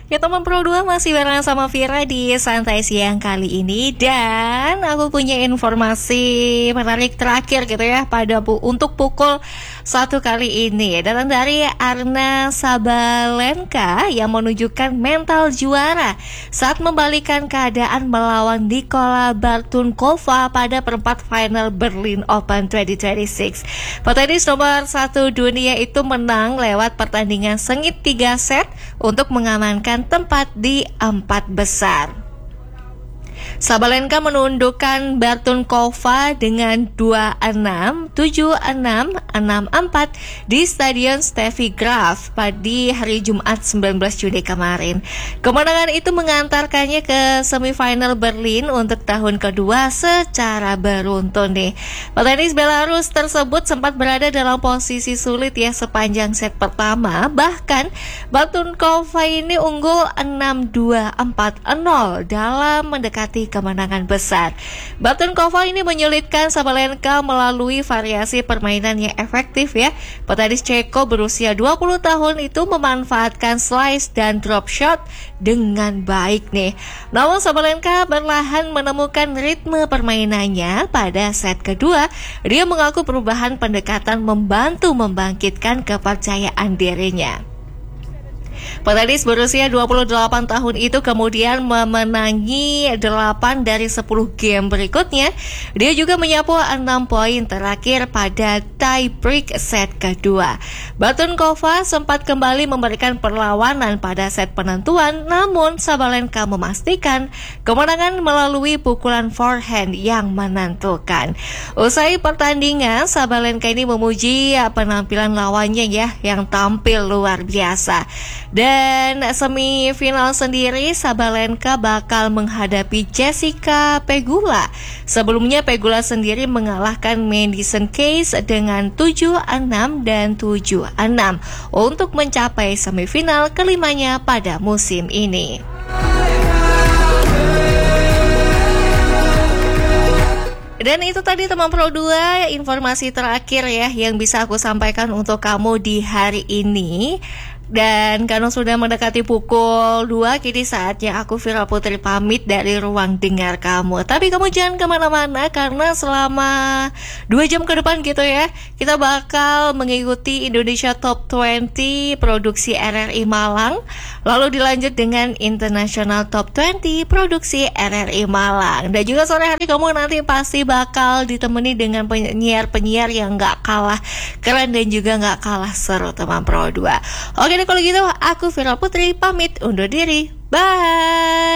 Ya teman Pro 2 masih bareng sama Vira di Santai Siang kali ini. Dan aku punya informasi menarik terakhir gitu ya untuk pukul 1 kali ini. Datang dari Arna Sabalenka yang menunjukkan mental juara saat membalikan keadaan melawan Nikola Bartunkova pada perempat final Berlin Open 2026. Petenis nomor 1 dunia itu menang lewat pertandingan sengit 3 set untuk mengamankan tempat di 4 besar. Sabalenka menundukkan Bartunkova dengan 2-6, 7-6, 6-4 di Stadion Steffi Graf pada hari Jumat 19 Juni kemarin. Kemenangan itu mengantarkannya ke semifinal Berlin untuk tahun kedua secara beruntun nih. Petenis Belarus tersebut sempat berada dalam posisi sulit ya sepanjang set pertama. Bahkan Bartunkova ini unggul 6-2, 4-0 dalam mendekati kemenangan besar. Bartunkova ini menyulitkan Sabalenka melalui variasi permainan yang efektif ya. Petenis Ceko berusia 20 tahun itu memanfaatkan slice dan drop shot dengan baik nih. Namun Sabalenka perlahan menemukan ritme permainannya pada set kedua. Dia mengaku perubahan pendekatan membantu membangkitkan kepercayaan dirinya. Petenis berusia 28 tahun itu kemudian memenangi 8 dari 10 game berikutnya. Dia juga menyapu 6 poin terakhir pada tie break set kedua. Bartunkova sempat kembali memberikan perlawanan pada set penentuan, namun Sabalenka memastikan kemenangan melalui pukulan forehand yang menentukan. Usai pertandingan, Sabalenka ini memuji penampilan lawannya ya yang tampil luar biasa. Dan semifinal sendiri Sabalenka bakal menghadapi Jessica Pegula. Sebelumnya Pegula sendiri mengalahkan Madison Keys dengan 7-6 dan 7-6 untuk mencapai semifinal kelimanya pada musim ini. Dan itu tadi teman Pro 2 informasi terakhir ya yang bisa aku sampaikan untuk kamu di hari ini. Dan karena sudah mendekati pukul 2, kini saatnya aku Vira Putri pamit dari ruang dengar kamu. Tapi kamu jangan kemana-mana karena selama 2 jam ke depan gitu ya, kita bakal mengikuti Indonesia Top 20 produksi RRI Malang. Lalu dilanjut dengan International Top 20 produksi RRI Malang. Dan juga sore hari kamu nanti pasti bakal ditemani dengan penyiar-penyiar yang gak kalah keren dan juga gak kalah seru teman Pro 2. Oke, kalau gitu aku Vira Putri pamit undur diri. Bye.